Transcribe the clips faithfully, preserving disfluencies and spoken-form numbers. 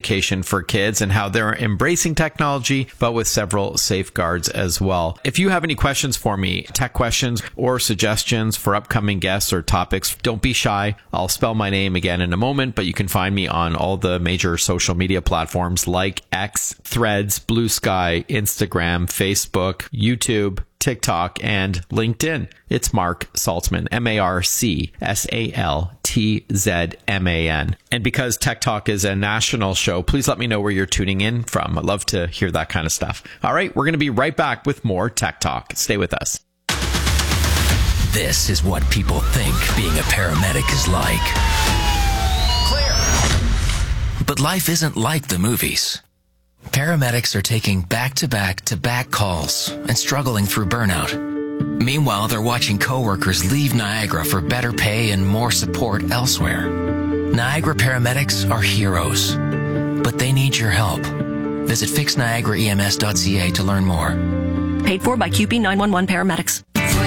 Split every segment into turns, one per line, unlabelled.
education for kids and how they're embracing technology, but with several safeguards as well. If you have any questions for me, tech questions or suggestions for upcoming guests or topics, don't be shy. I'll spell my name again in a moment, but you can find me on all the major social media platforms like X, Threads, Blue Sky, Instagram, Facebook, YouTube, TikTok, and LinkedIn. It's Mark Saltzman, M A R C S A L T Z M A N. And because Tech Talk is a national show, please let me know where you're tuning in from. I'd love to hear that kind of stuff. All right, we're going to be right back with more Tech Talk. Stay with us.
This is what people think being a paramedic is like. Clear. But life isn't like the movies. Paramedics are taking back-to-back-to-back calls and struggling through burnout. Meanwhile, they're watching coworkers leave Niagara for better pay and more support elsewhere. Niagara paramedics are heroes, but they need your help. Visit fix niagara E M S dot C A to learn more.
Paid for by Q P nine one one Paramedics.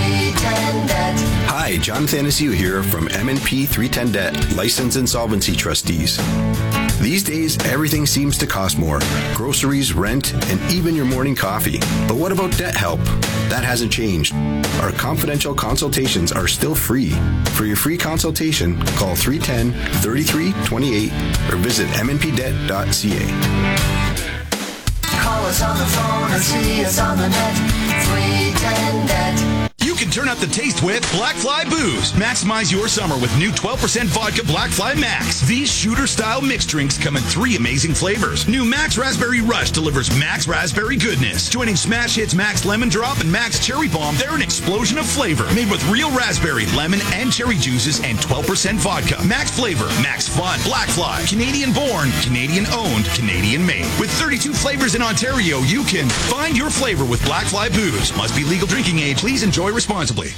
Hi, John Thanasiu here from M and P three ten Debt, License Insolvency Trustees. These days, everything seems to cost more. Groceries, rent, and even your morning coffee. But what about debt help? That hasn't changed. Our confidential consultations are still free. For your free consultation, call three one zero, three three two eight or visit m n p debt dot c a.
Call us on the phone or see us on the net. three ten debt.
You can turn up the taste with Black Fly Booze. Maximize your summer with new twelve percent vodka Black Fly Max. These shooter-style mixed drinks come in three amazing flavors. New Max Raspberry Rush delivers Max Raspberry goodness. Joining Smash Hits Max Lemon Drop and Max Cherry Bomb, they're an explosion of flavor. Made with real raspberry, lemon, and cherry juices and twelve percent vodka. Max Flavor, Max Fun, Black Fly. Canadian born, Canadian owned, Canadian made. With thirty-two flavors in Ontario, you can find your flavor with Black Fly Booze. Must be legal drinking age. Please enjoy responsibly.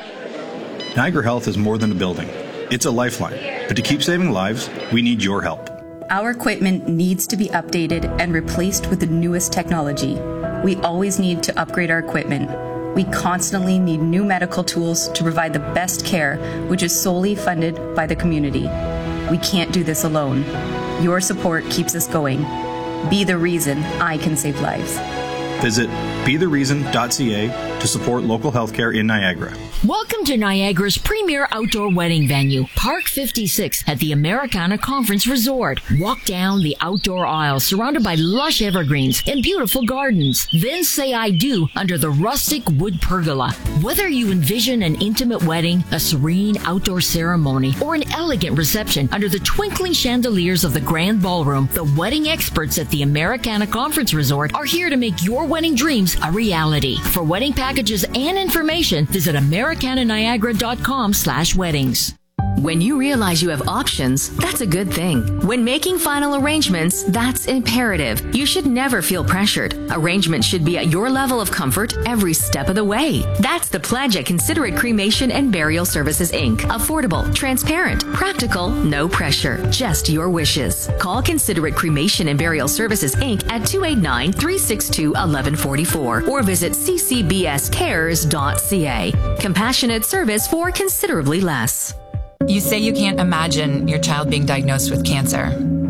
Niagara Health is more than a building. It's a lifeline. But to keep saving lives, we need your help.
Our equipment needs to be updated and replaced with the newest technology. We always need to upgrade our equipment. We constantly need new medical tools to provide the best care, which is solely funded by the community. We can't do this alone. Your support keeps us going. Be the reason I can save lives.
Visit be the reason dot c a to support local healthcare in Niagara.
Welcome to Niagara's premier outdoor wedding venue, Park fifty-six at the Americana Conference Resort. Walk down the outdoor aisle surrounded by lush evergreens and beautiful gardens. Then say I do under the rustic wood pergola. Whether you envision an intimate wedding, a serene outdoor ceremony, or an elegant reception under the twinkling chandeliers of the grand ballroom, the wedding experts at the Americana Conference Resort are here to make your wedding dreams a reality. For wedding packages and information, visit Americana Niagara dot com slash weddings.
When you realize you have options, that's a good thing. When making final arrangements, that's imperative. You should never feel pressured. Arrangements should be at your level of comfort every step of the way. That's the pledge at Considerate Cremation and Burial Services, Incorporated. Affordable, transparent, practical, no pressure, just your wishes. Call Considerate Cremation and Burial Services, Incorporated at two eight nine, three six two, one one four four or visit c c b s cares dot c a. Compassionate service for considerably less.
You say you can't imagine your child being diagnosed with cancer,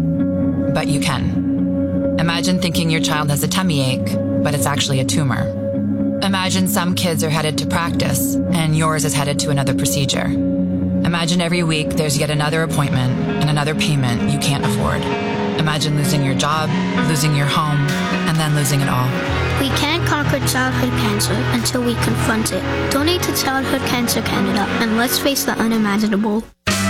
but you can. Imagine thinking your child has a tummy ache, but it's actually a tumor. Imagine some kids are headed to practice, and yours is headed to another procedure. Imagine every week there's yet another appointment and another payment you can't afford. Imagine losing your job, losing your home, and then losing it all.
We can't conquer childhood cancer until we confront it. Donate to Childhood Cancer Canada and let's face the unimaginable.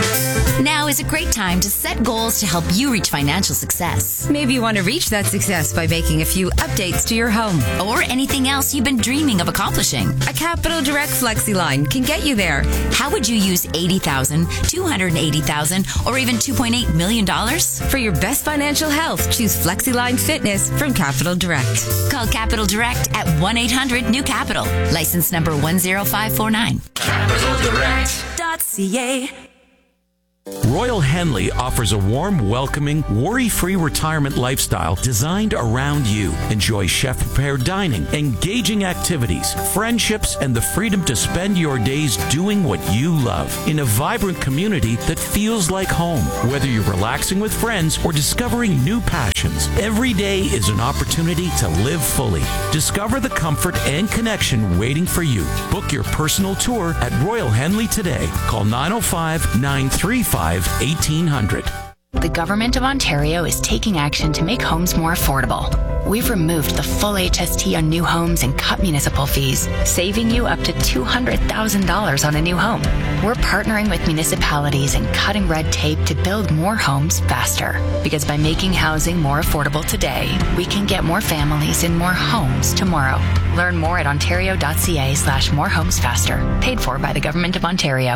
Now is a great time to set goals to help you reach financial success.
Maybe you want to reach that success by making a few updates to your home.
Or anything else you've been dreaming of accomplishing.
A Capital Direct Flexi line can get you there.
How would you use eighty thousand dollars, two hundred eighty thousand dollars, or even two point eight million dollars?
For your best financial health, choose FlexiLine Fitness from Capital Direct.
Call Capital Direct at one eight hundred new capital. License number one zero five four nine.
Capital Direct
.ca
Royal Henley offers a warm, welcoming, worry-free retirement lifestyle designed around you. Enjoy chef-prepared dining, engaging activities, friendships, and the freedom to spend your days doing what you love in a vibrant community that feels like home. Whether you're relaxing with friends or discovering new passions, every day is an opportunity to live fully. Discover the comfort and connection waiting for you. Book your personal tour at Royal Henley today. Call nine oh five, nine three five, eighteen hundred.
The Government of Ontario is taking action to make homes more affordable. We've removed the full H S T on new homes and cut municipal fees, saving you up to two hundred thousand dollars on a new home. We're partnering with municipalities and cutting red tape to build more homes faster. Because by making housing more affordable today, we can get more families in more homes tomorrow. Learn more at ontario.ca slash more homes faster. Paid for by the Government of Ontario.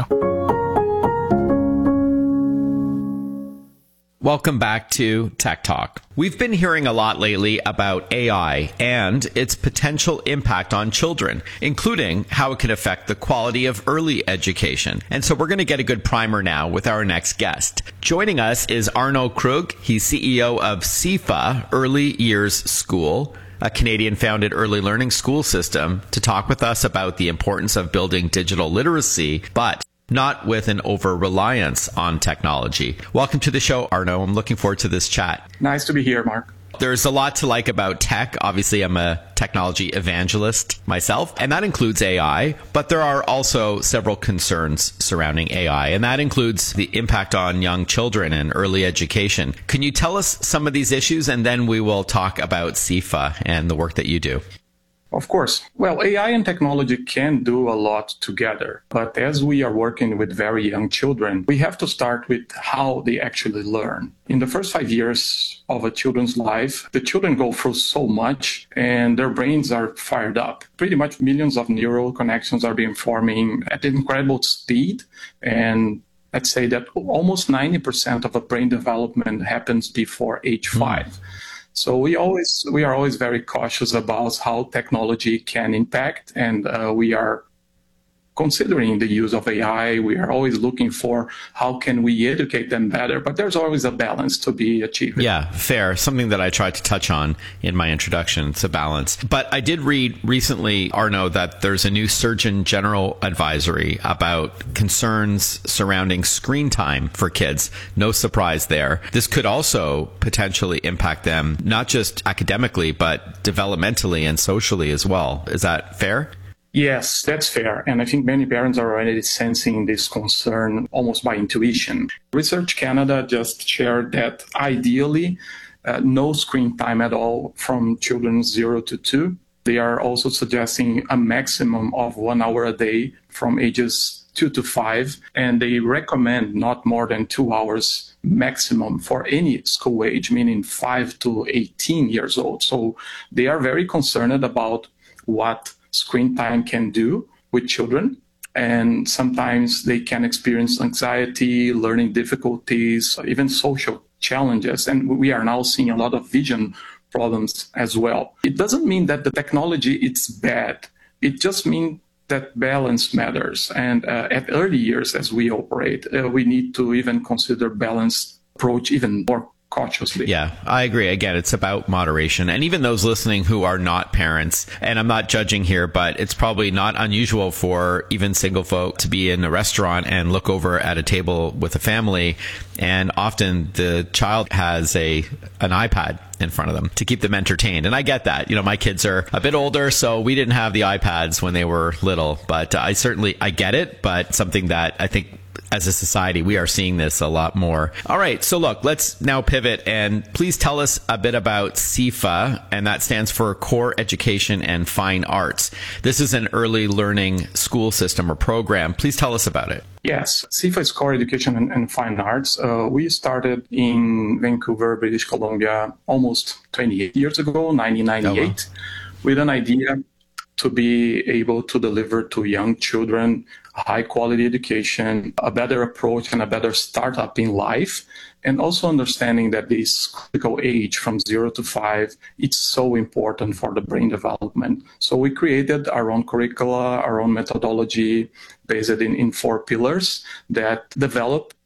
Welcome back to Tech Talk. We've been hearing a lot lately about A I and its potential impact on children, including how it can affect the quality of early education. And so we're going to get a good primer now with our next guest. Joining us is Arno Krug. He's C E O of SIFA Early Years School, a Canadian-founded early learning school system, to talk with us about the importance of building digital literacy, but not with an over-reliance on technology. Welcome to the show, Arno. I'm looking forward to this chat.
Nice to be here, Mark.
There's a lot to like about tech. Obviously, I'm a technology evangelist myself, and that includes A I, but there are also several concerns surrounding A I, and that includes the impact on young children and early education. Can you tell us some of these issues, and then we will talk about SIFA and the work that you do?
Of course. Well, A I and technology can do a lot together. But as we are working with very young children, we have to start with how they actually learn. In the first five years of a children's life, the children go through so much and their brains are fired up. Pretty much millions of neural connections are being forming at incredible speed. And let's say that almost ninety percent of a brain development happens before age five. Mm. So we always we are always very cautious about how technology can impact, and uh, we are considering the use of A I. We are always looking for how can we educate them better, but there's always a balance to be achieved.
Yeah, fair. Something that I tried to touch on in my introduction. It's a balance. But I did read recently, Arno, that there's a new Surgeon General advisory about concerns surrounding screen time for kids. No surprise there. This could also potentially impact them, not just academically, but developmentally and socially as well. Is that fair?
Yes, that's fair. And I think many parents are already sensing this concern almost by intuition. Research Canada just shared that ideally, uh, no screen time at all from children zero to two. They are also suggesting a maximum of one hour a day from ages two to five. And they recommend not more than two hours maximum for any school age, meaning five to eighteen years old. So they are very concerned about what screen time can do with children. And sometimes they can experience anxiety, learning difficulties, even social challenges. And we are now seeing a lot of vision problems as well. It doesn't mean that the technology is bad. It just means that balance matters. And uh, at early years, as we operate, uh, we need to even consider balanced approach even more cautiously.
Yeah, I agree. Again, it's about moderation. And even those listening who are not parents, and I'm not judging here, but it's probably not unusual for even single folk to be in a restaurant and look over at a table with a family. And often the child has a an iPad in front of them to keep them entertained. And I get that. You know, my kids are a bit older, so we didn't have the iPads when they were little. But I certainly, I get it, but something that I think as a society, we are seeing this a lot more. All right. So look, let's now pivot and please tell us a bit about SIFA, and that stands for Core Education and Fine Arts. This is an early learning school system or program. Please tell us about it.
Yes, SIFA is Core Education and, and Fine Arts. Uh, we started in Vancouver, British Columbia, almost twenty-eight years ago, nineteen ninety-eight, oh, wow. with an idea to be able to deliver to young children a high-quality education, a better approach, and a better startup in life, and also understanding that this critical age from zero to five, it's so important for the brain development. So we created our own curricula, our own methodology, based in, in four pillars that develop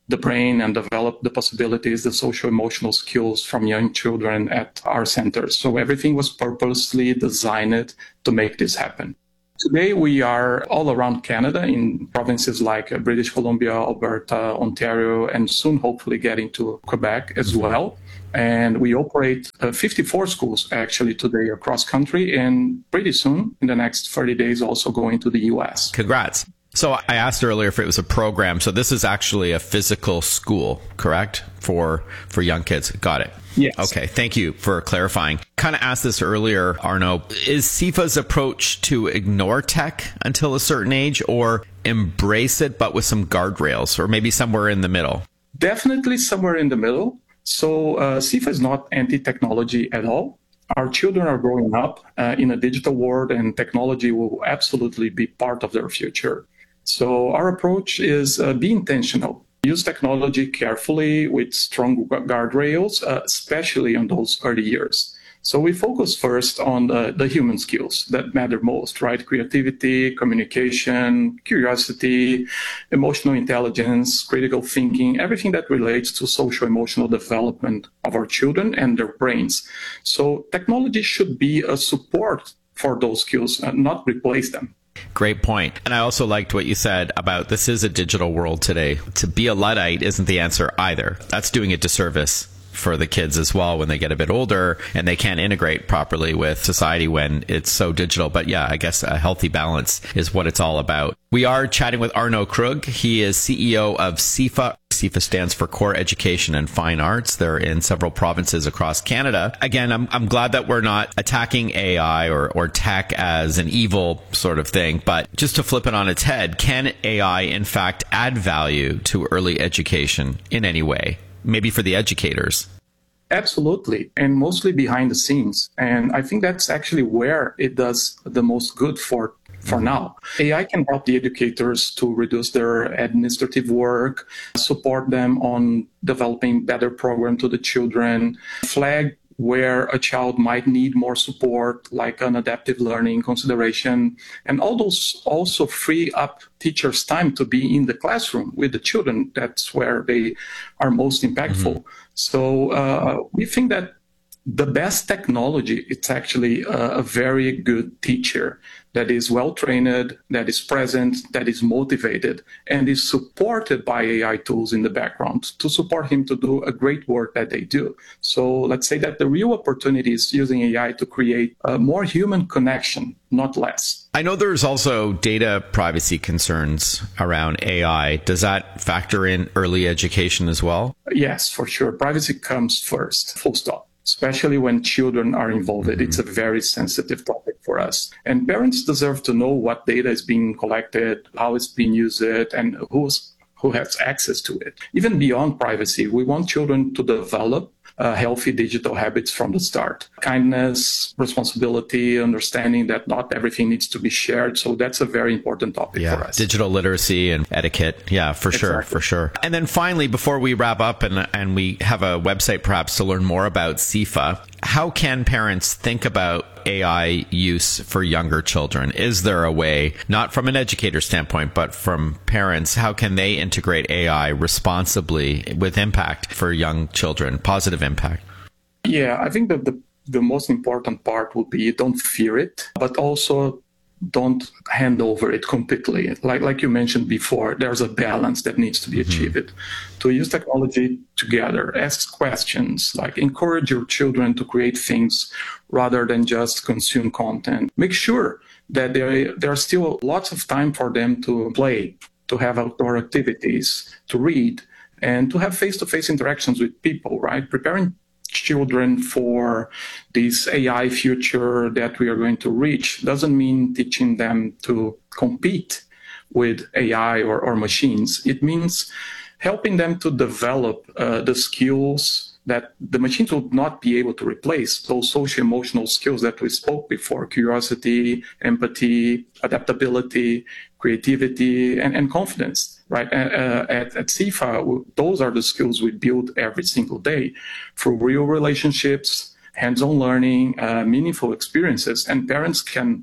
the brain and develop the possibilities, the social-emotional skills from young children at our centers. So everything was purposely designed to make this happen. Today, we are all around Canada in provinces like British Columbia, Alberta, Ontario, and soon hopefully getting to Quebec as well. And we operate uh, fifty-four schools actually today across country, and pretty soon, in the next thirty days, also going to the U S.
Congrats. So I asked earlier if it was a program. So this is actually a physical school, correct? For for young kids. Got it.
Yes.
Okay. Thank you for clarifying. Kind of asked this earlier, Arno. Is C I F A's approach to ignore tech until a certain age or embrace it, but with some guardrails, or maybe somewhere in the middle?
Definitely somewhere in the middle. So uh, C I F A is not anti-technology at all. Our children are growing up uh, in a digital world, and technology will absolutely be part of their future. So our approach is uh, be intentional. Use technology carefully with strong guardrails, uh, especially in those early years. So we focus first on the, the human skills that matter most, right? Creativity, communication, curiosity, emotional intelligence, critical thinking, everything that relates to social emotional development of our children and their brains. So technology should be a support for those skills, uh, not replace them.
Great point. And I also liked what you said about this is a digital world today. To be a Luddite isn't the answer either. That's doing a disservice for the kids as well when they get a bit older and they can't integrate properly with society when it's so digital. But yeah, I guess a healthy balance is what it's all about. We are chatting with Arno Krug. He is C E O of C I F A. C I F A stands for Core Education and Fine Arts. They're in several provinces across Canada. Again, I'm I'm glad that we're not attacking A I or, or tech as an evil sort of thing, but just to flip it on its head, can A I in fact add value to early education in any way? Maybe for the educators.
Absolutely, and mostly behind the scenes. And I think that's actually where it does the most good for for now. A I can help the educators to reduce their administrative work, support them on developing better program to the children, flag where a child might need more support, like an adaptive learning consideration, and all those also free up teachers' time to be in the classroom with the children. That's where they are most impactful. Mm-hmm. So uh, we think that the best technology, it's actually a, a very good teacher that is well-trained, that is present, that is motivated, and is supported by A I tools in the background to support him to do a great work that they do. So let's say that the real opportunity is using A I to create a more human connection, not less.
I know there's also data privacy concerns around A I. Does that factor in early education as well?
Yes, for sure. Privacy comes first, full stop. Especially when children are involved. Mm-hmm. It's a very sensitive topic for us. And parents deserve to know what data is being collected, how it's being used, and who's, who has access to it. Even beyond privacy, we want children to develop uh, healthy digital habits from the start. Kindness, responsibility, understanding that not everything needs to be shared. So that's a very important topic
yeah,
for us.
Digital literacy and etiquette. Yeah, for exactly. sure, for sure. And then finally, before we wrap up and, and we have a website perhaps to learn more about C I F A, how can parents think about A I use for younger children? Is there a way, not from an educator standpoint, but from parents, how can they integrate A I responsibly with impact for young children, positive impact?
Yeah, I think that the, the most important part would be don't fear it, but also don't hand over it completely. Like like you mentioned before, there's a balance that needs to be mm-hmm. achieved. To use technology together, ask questions, like encourage your children to create things rather than just consume content. Make sure that there, there are still lots of time for them to play, to have outdoor activities, to read, and to have face-to-face interactions with people, right? Preparing children for this A I future that we are going to reach doesn't mean teaching them to compete with A I or, or machines. It means helping them to develop uh, the skills that the machines will not be able to replace, those social emotional skills that we spoke before: curiosity, empathy, adaptability, creativity, and, and confidence. Right. Uh, at, at C I F A, those are the skills we build every single day through real relationships, hands-on learning, uh, meaningful experiences, and parents can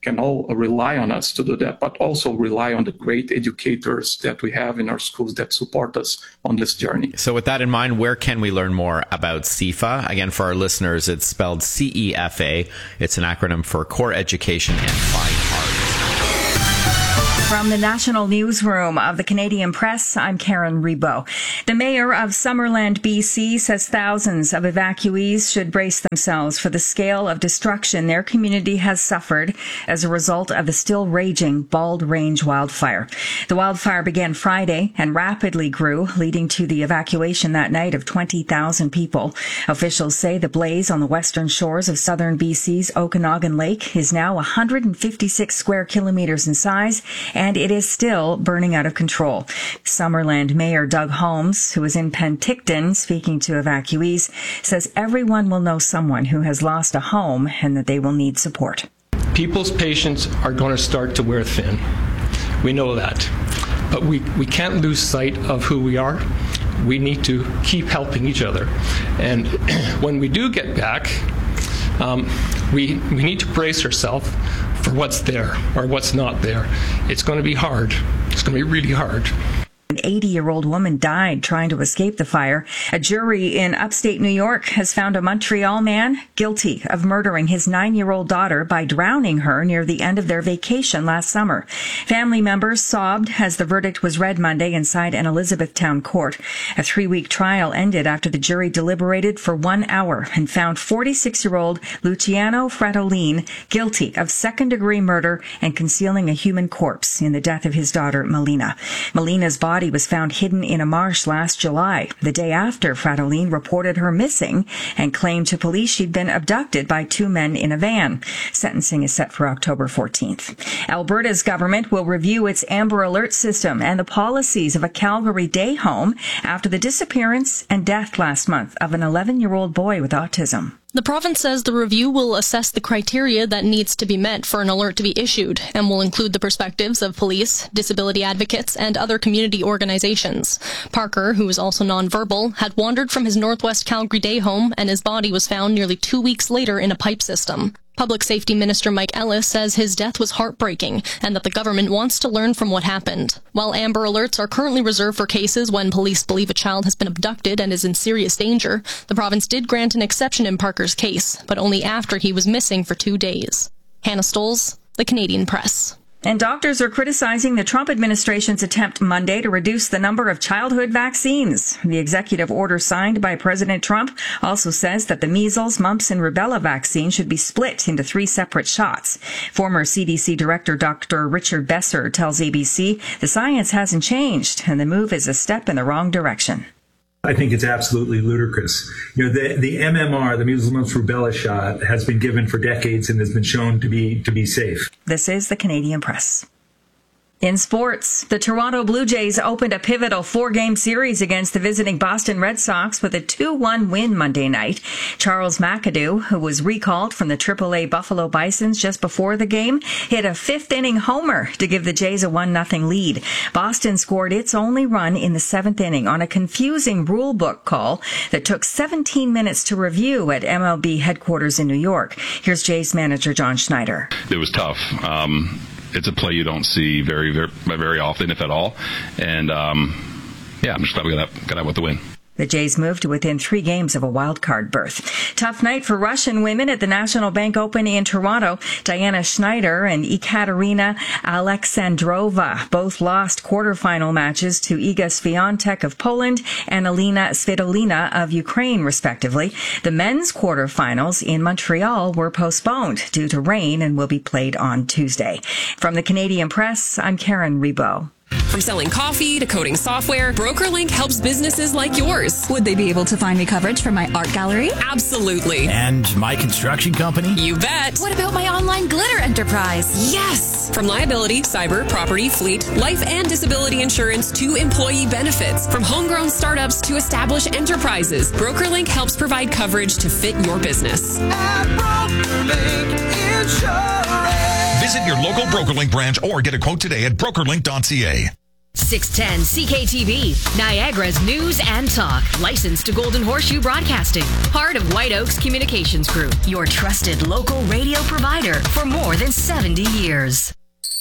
can all rely on us to do that, but also rely on the great educators that we have in our schools that support us on this journey.
So with that in mind, where can we learn more about C E F A? Again, for our listeners, it's spelled C E F A. It's an acronym for Core Education and Fine Arts.
From the National Newsroom of the Canadian Press, I'm Karen Rebo. The mayor of Summerland, B C, says thousands of evacuees should brace themselves for the scale of destruction their community has suffered as a result of the still raging Bald Range wildfire. The wildfire began Friday and rapidly grew, leading to the evacuation that night of twenty thousand people. Officials say the blaze on the western shores of southern B C's Okanagan Lake is now one hundred fifty-six square kilometers in size, and it is still burning out of control. Summerland Mayor Doug Holmes, who was in Penticton speaking to evacuees, says everyone will know someone who has lost a home and that they will need support.
People's patience are going to start to wear thin. We know that. But we, we can't lose sight of who we are. We need to keep helping each other. And when we do get back, um, we, we need to brace ourselves for what's there or what's not there. It's going to be hard. It's going to be really hard.
An eighty-year-old woman died trying to escape the fire. A jury in upstate New York has found a Montreal man guilty of murdering his nine-year-old daughter by drowning her near the end of their vacation last summer. Family members sobbed as the verdict was read Monday inside an Elizabethtown court. A three-week trial ended after the jury deliberated for one hour and found forty-six-year-old Luciano Fratellin guilty of second-degree murder and concealing a human corpse in the death of his daughter, Melina. Melina's body was found hidden in a marsh last July, the day after Fratellin reported her missing and claimed to police she'd been abducted by two men in a van. Sentencing is set for October fourteenth. Alberta's government will review its Amber Alert system and the policies of a Calgary day home after the disappearance and death last month of an eleven-year-old boy with autism.
The province says the review will assess the criteria that needs to be met for an alert to be issued and will include the perspectives of police, disability advocates, and other community organizations. Parker, who is also nonverbal, had wandered from his Northwest Calgary day home and his body was found nearly two weeks later in a pipe system. Public Safety Minister Mike Ellis says his death was heartbreaking and that the government wants to learn from what happened. While Amber Alerts are currently reserved for cases when police believe a child has been abducted and is in serious danger, the province did grant an exception in Parker's case, but only after he was missing for two days. Hannah Stoles, The Canadian Press.
And doctors are criticizing the Trump administration's attempt Monday to reduce the number of childhood vaccines. The executive order signed by President Trump also says that the measles, mumps, and rubella vaccine should be split into three separate shots. Former C D C Director Doctor Richard Besser tells A B C the science hasn't changed and the move is a step in the wrong direction.
I think it's absolutely ludicrous. You know, the, the M M R, the measles, mumps, rubella shot, has been given for decades and has been shown to be to be safe.
This is the Canadian Press. In sports, the Toronto Blue Jays opened a pivotal four-game series against the visiting Boston Red Sox with a two one win Monday night. Charles McAdoo, who was recalled from the triple A Buffalo Bisons just before the game, hit a fifth-inning homer to give the Jays a one nothing lead. Boston scored its only run in the seventh inning on a confusing rule book call that took seventeen minutes to review at M L B headquarters in New York. Here's Jays manager John Schneider.
It was tough. Um It's a play you don't see very, very, very often, if at all. And, um, yeah, I'm just glad we got out, got out with the win.
The Jays moved to within three games of a wild card berth. Tough night for Russian women at the National Bank Open in Toronto. Diana Schneider and Ekaterina Alexandrova both lost quarterfinal matches to Iga Swiatek of Poland and Alina Svitolina of Ukraine, respectively. The men's quarterfinals in Montreal were postponed due to rain and will be played on Tuesday. From the Canadian Press, I'm Karen Rebo.
From selling coffee to coding software, BrokerLink helps businesses like yours.
Would they be able to find me coverage for my art gallery?
Absolutely.
And my construction company?
You bet.
What about my online glitter enterprise?
Yes. From liability, cyber, property, fleet, life and disability insurance to employee benefits. From homegrown startups to established enterprises, BrokerLink helps provide coverage to fit your business.
At BrokerLink Insurance.
Visit your local BrokerLink branch or get a quote today at brokerlink dot c a.
six ten C K T V, Niagara's news and talk. Licensed to Golden Horseshoe Broadcasting. Part of White Oaks Communications Group. Your trusted local radio provider for more than seventy years.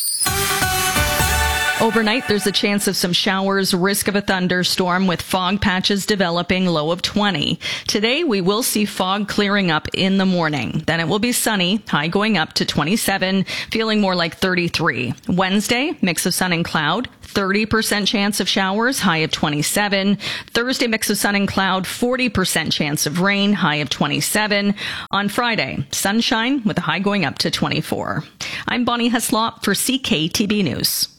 Overnight, there's a chance of some showers, risk of a thunderstorm with fog patches developing, low of twenty. Today, we will see fog clearing up in the morning. Then it will be sunny, high going up to twenty-seven, feeling more like thirty-three. Wednesday, mix of sun and cloud, thirty percent chance of showers, high of twenty-seven. Thursday, mix of sun and cloud, forty percent chance of rain, high of twenty-seven. On Friday, sunshine with a high going up to twenty-four. I'm Bonnie Heslop for C K T V News.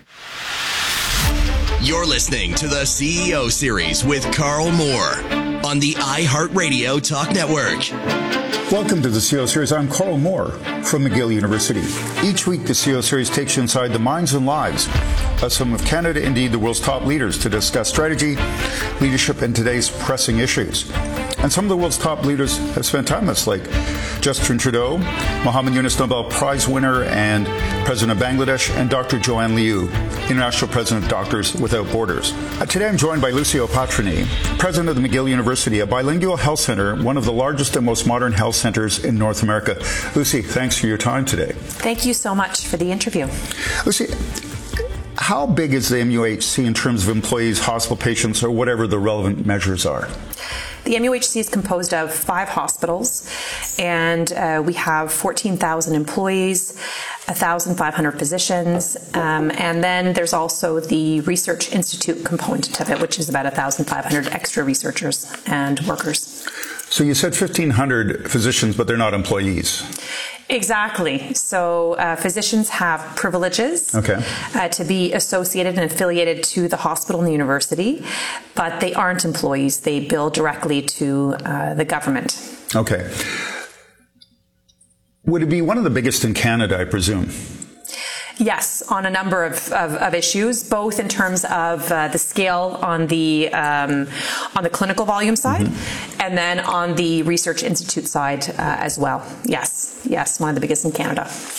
You're listening to the C E O Series with Carl Moore on the iHeartRadio Talk Network.
Welcome to the C E O Series. I'm Carl Moore from McGill University. Each week, the C E O Series takes you inside the minds and lives of some of Canada, indeed the world's top leaders, to discuss strategy, leadership, and today's pressing issues. And some of the world's top leaders have spent time with us, like Justin Trudeau, Muhammad Yunus Nobel Prize winner and President of Bangladesh, and Doctor Joanne Liu, International President of Doctors Without Borders. Uh, today I'm joined by Lucio Patrini, President of the McGill University, a bilingual health center, one of the largest and most modern health centers in North America. Lucy, thanks for your time today.
Thank you so much for the interview.
Lucy, how big is the M U H C in terms of employees, hospital patients, or whatever the relevant measures are?
The M U H C is composed of five hospitals, and uh, we have fourteen thousand employees, one thousand five hundred physicians, um, and then there's also the Research Institute component of it, which is about one thousand five hundred extra researchers and workers.
So you said fifteen hundred physicians, but they're not employees.
Exactly. So uh, physicians have privileges
okay.
uh, to be associated and affiliated to the hospital and the university, but they aren't employees. They bill directly to uh, the government.
Okay. Would it be one of the biggest in Canada, I presume?
Yes, on a number of, of, of issues, both in terms of uh, the scale on the um, on the clinical volume side, mm-hmm. and then on the Research Institute side uh, as well. Yes, yes, one of the biggest in Canada.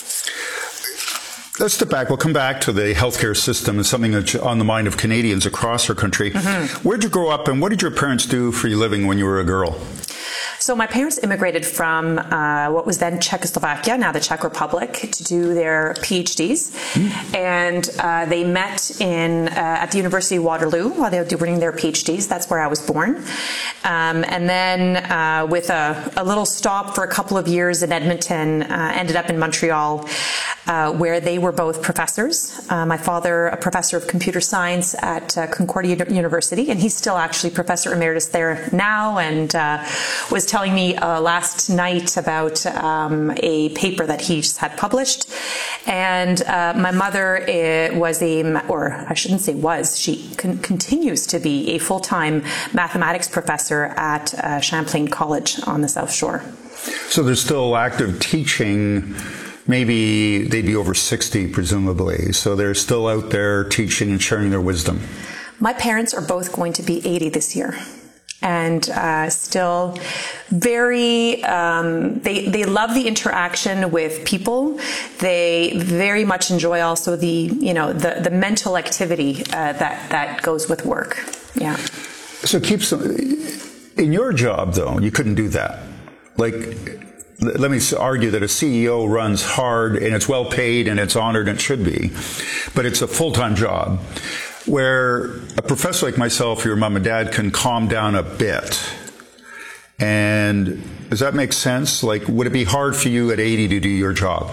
Let's step back. We'll come back to the healthcare system and something that's on the mind of Canadians across our country. Mm-hmm. Where'd you grow up, and what did your parents do for your living when you were a girl?
So my parents immigrated from uh, what was then Czechoslovakia, now the Czech Republic, to do their PhDs. Mm. And uh, they met in uh, at the University of Waterloo while they were doing their PhDs. That's where I was born. Um, and then uh, with a, a little stop for a couple of years in Edmonton, uh, ended up in Montreal, uh, where they were both professors. Uh, my father, a professor of computer science at uh, Concordia University, and he's still actually professor emeritus there now, and uh, was telling me uh, last night about um, a paper that he just had published. And uh, my mother uh, was a, or I shouldn't say was, she con- continues to be a full-time mathematics professor at uh, Champlain College on the South Shore.
So they're still active teaching. Maybe they'd be over sixty, presumably. So they're still out there teaching and sharing their wisdom.
My parents are both going to be eighty this year. And uh, still very, um, they they love the interaction with people. They very much enjoy also the, you know, the, the mental activity uh, that, that goes with work. Yeah.
So keep some, in your job, though, you couldn't do that. Like, let me argue that a C E O runs hard and it's well paid and it's honored and it should be, but it's a full-time job. Where a professor like myself, your mom and dad, can calm down a bit. And does that make sense? Like, would it be hard for you at eighty to do your job?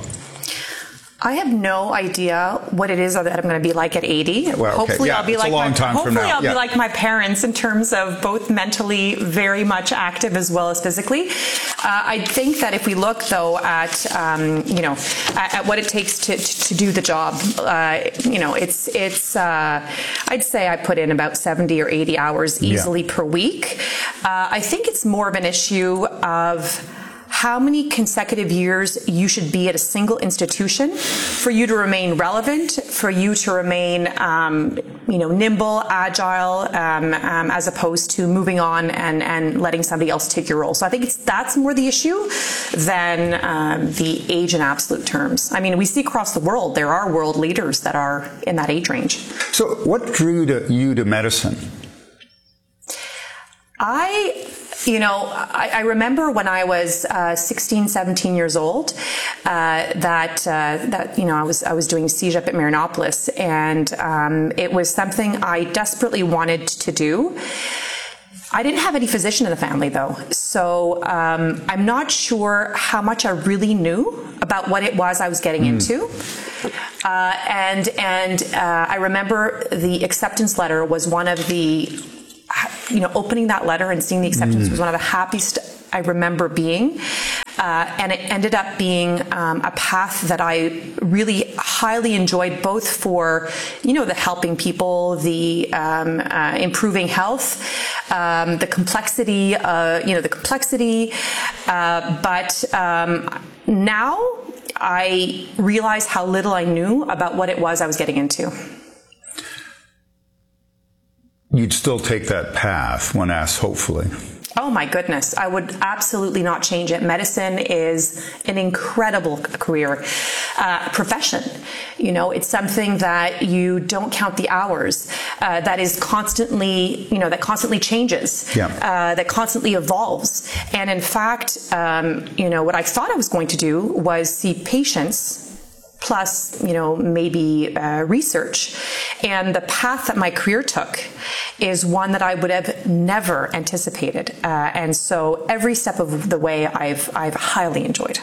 I have no idea what it is that I'm going to be like at eighty.
Well, okay.
Hopefully,
yeah,
I'll be
it's
like
a long
my,
time
hopefully
from now.
I'll
yeah.
be like my parents in terms of both mentally very much active as well as physically. Uh, I think that if we look though at um, you know at, at what it takes to, to, to do the job, uh, you know, it's it's uh, I'd say I put in about seventy or eighty hours easily yeah. per week. Uh, I think it's more of an issue of how many consecutive years you should be at a single institution for you to remain relevant, for you to remain, um, you know, nimble, agile, um, um, as opposed to moving on and, and letting somebody else take your role. So I think it's that's more the issue than um, the age in absolute terms. I mean, we see across the world, there are world leaders that are in that age range.
So what drew to, you to medicine?
I, you know, I, I remember when I was uh, sixteen, seventeen years old, uh, that, uh, that, you know, I was, I was doing C G E P at Marinopolis, and um, it was something I desperately wanted to do. I didn't have any physician in the family, though, so um, I'm not sure how much I really knew about what it was I was getting mm. into. Uh, and and uh, I remember the acceptance letter was one of the, you know, opening that letter and seeing the acceptance mm. was one of the happiest I remember being. Uh, and it ended up being um, a path that I really highly enjoyed, both for, you know, the helping people, the um, uh, improving health, um, the complexity, uh, you know, the complexity. Uh, but um, now I realize how little I knew about what it was I was getting into.
You'd still take that path when asked, hopefully.
Oh my goodness, I would absolutely not change it. Medicine is an incredible career, uh, profession. You know, it's something that you don't count the hours, uh, that is constantly, you know, that constantly changes, yeah. uh, that constantly evolves. And in fact, um, you know, what I thought I was going to do was see patients plus, you know, maybe uh, research. And the path that my career took is one that I would have never anticipated. Uh, and so every step of the way I've, I've highly enjoyed.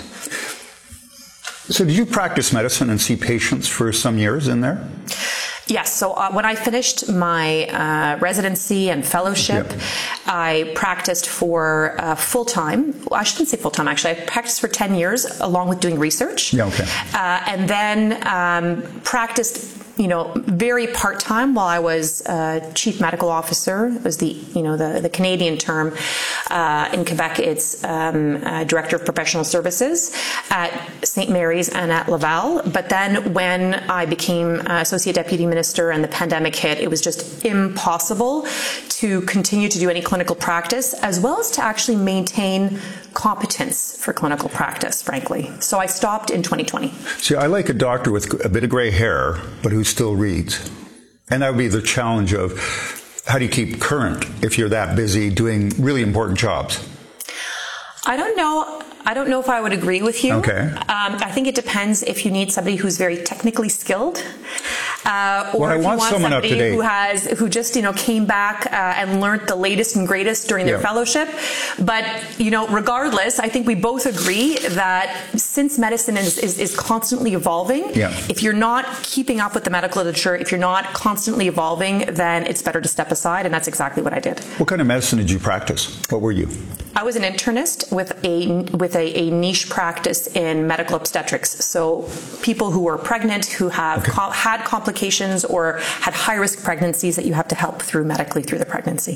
So did you practice medicine and see patients for some years in there?
Yes. So uh, when I finished my uh, residency and fellowship, yep. I practiced for uh, full time. Well, I shouldn't say full time, actually. I practiced for ten years along with doing research.
Yeah, okay.
Uh, and then um, practiced, you know, very part-time while I was uh, chief medical officer. It was the, you know, the, the Canadian term. Uh, in Quebec, it's um, uh, director of professional services at Saint Mary's and at Laval. But then when I became uh, associate deputy minister and the pandemic hit, it was just impossible to continue to do any clinical practice, as well as to actually maintain competence for clinical practice, frankly. So I stopped in twenty twenty.
See, I like a doctor with a bit of gray hair, but who still reads. And that would be the challenge of how do you keep current if you're that busy doing really important jobs?
I don't know. I don't know if I would agree with you.
Okay.
Um, I think it depends if you need somebody who's very technically skilled, uh, or
well, I
if you
want
want
someone
somebody
up to date.
who has who just you know came back uh, and learned the latest and greatest during their
yeah.
fellowship. But you know, regardless, I think we both agree that since medicine is is, is constantly evolving,
yeah.
if you're not keeping up with the medical literature, if you're not constantly evolving, then it's better to step aside, and that's exactly what I did.
What kind of medicine did you practice? What were you?
I was an internist with a with a, a niche practice in medical obstetrics. So people who were pregnant, who have
okay.
co- had complications or had high risk pregnancies that you have to help through medically through the pregnancy.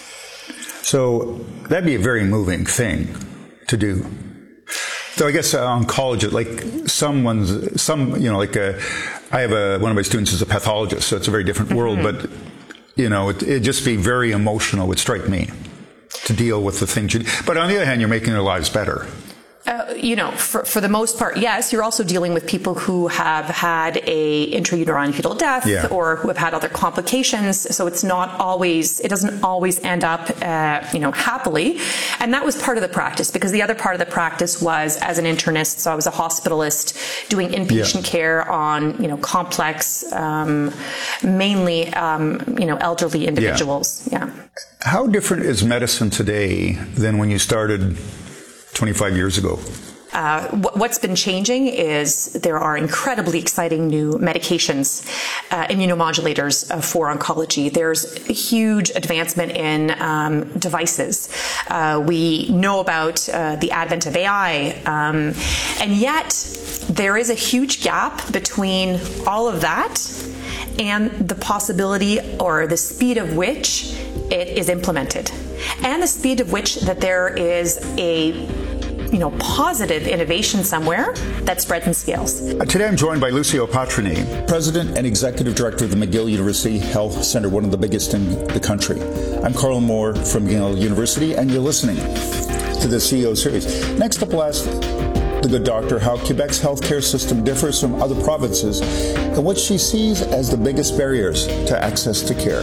So that'd be a very moving thing to do. So I guess uh, oncology, like someone's, some, you know, like a, I have a, one of my students is a pathologist, so it's a very different world, mm-hmm. but, you know, it, it'd just be very emotional, would strike me, to deal with the things you, but on the other hand, you're making their lives better.
Uh, you know, for, for the most part, yes. You're also dealing with people who have had a intrauterine fetal death
yeah.
or who have had other complications. So it's not always, it doesn't always end up, uh, you know, happily. And that was part of the practice, because the other part of the practice was as an internist. So I was a hospitalist doing inpatient yeah. care on, you know, complex, um, mainly, um, you know, elderly individuals. Yeah. yeah.
How different is medicine today than when you started twenty-five years ago?
Uh, what's been changing is there are incredibly exciting new medications, uh, immunomodulators uh, for oncology. There's a huge advancement in um, devices. Uh, we know about uh, the advent of A I, um, and yet there is a huge gap between all of that and the possibility or the speed of which it is implemented, and the speed of which that there is a you know, positive innovation somewhere that spreads and scales.
Uh, today I'm joined by Lucio Patrini, President and Executive Director of the McGill University Health Center, one of the biggest in the country. I'm Carl Moore from McGill University, and you're listening to the C E O Series. Next up, we'll ask the good doctor how Quebec's healthcare system differs from other provinces and what she sees as the biggest barriers to access to care.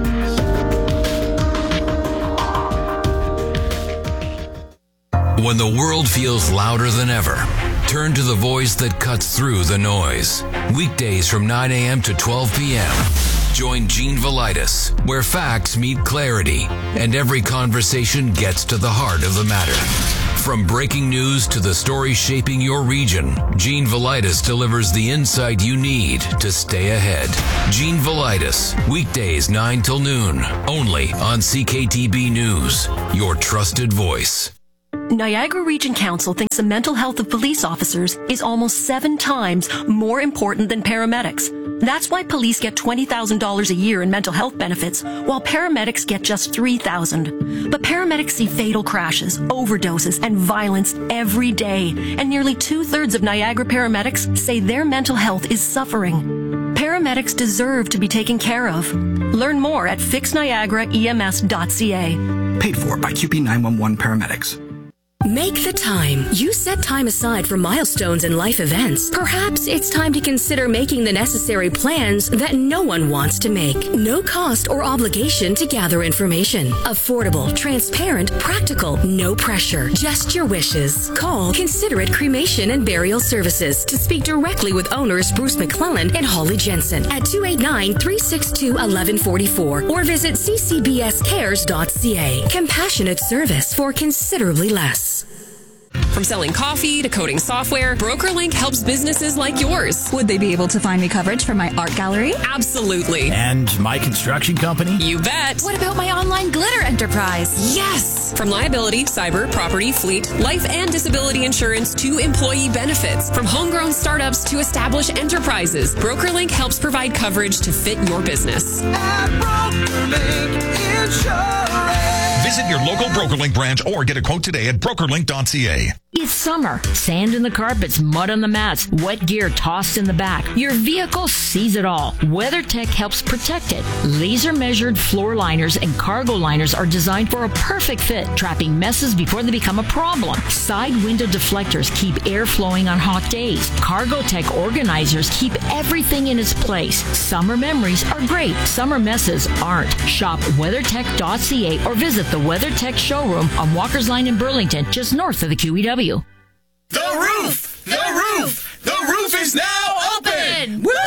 When the world feels louder than ever, turn to the voice that cuts through the noise. Weekdays from nine a.m. to twelve p.m. Join Gene Velitis, where facts meet clarity and every conversation gets to the heart of the matter. From breaking news to the stories shaping your region, Gene Velitis delivers the insight you need to stay ahead. Gene Velitis, weekdays nine till noon, only on C K T B News, your trusted voice.
Niagara Region Council thinks the mental health of police officers is almost seven times more important than paramedics. That's why police get twenty thousand dollars a year in mental health benefits, while paramedics get just three thousand dollars. But paramedics see fatal crashes, overdoses, and violence every day, and nearly two-thirds of Niagara paramedics say their mental health is suffering. Paramedics deserve to be taken care of. Learn more at fix niagara E M S dot C A.
Paid for by Q P nine one one Paramedics.
Make the time. You set time aside for milestones and life events. Perhaps it's time to consider making the necessary plans that no one wants to make. No cost or obligation to gather information. Affordable, transparent, practical, no pressure. Just your wishes. Call Considerate Cremation and Burial Services to speak directly with owners Bruce McClellan and Holly Jensen at two eight nine, three six two, one one four four or visit c c b s cares dot c a. Compassionate service for considerably less.
From selling coffee to coding software, BrokerLink helps businesses like yours.
Would they be able to find me coverage for my art gallery?
Absolutely.
And my construction company?
You bet.
What about my online glitter enterprise?
Yes! From liability, cyber, property, fleet, life and disability insurance to employee benefits. From homegrown startups to established enterprises, BrokerLink helps provide coverage to fit your business.
At BrokerLink Insurance.
Visit your local BrokerLink branch or get a quote today at broker link dot c a.
It's summer. Sand in the carpets, mud on the mats, wet gear tossed in the back. Your vehicle sees it all. WeatherTech helps protect it. Laser measured floor liners and cargo liners are designed for a perfect fit, trapping messes before they become a problem. Side window deflectors keep air flowing on hot days. CargoTech organizers keep everything in its place. Summer memories are great. Summer messes aren't. Shop weather tech dot c a or visit the WeatherTech showroom on Walker's Line in Burlington, just north of the Q E W.
The roof! The roof! The roof is now open! Woo!